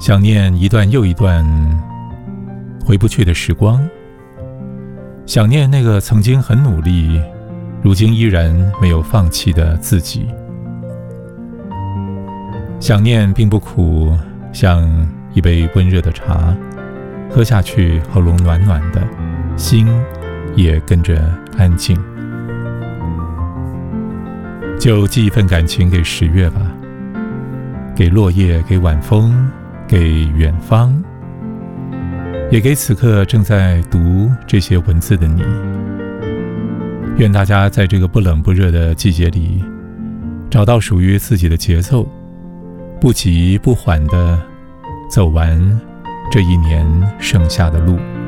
想念一段又一段回不去的时光，想念那个曾经很努力，如今依然没有放弃的自己。想念并不苦，像一杯温热的茶，喝下去喉咙暖暖的，心也跟着安静。就寄一份感情给10月吧，给落叶，给晚风，给远方，也给此刻正在读这些文字的你。愿大家在这个不冷不热的季节里，找到属于自己的节奏，不急不缓地走完这一年剩下的路。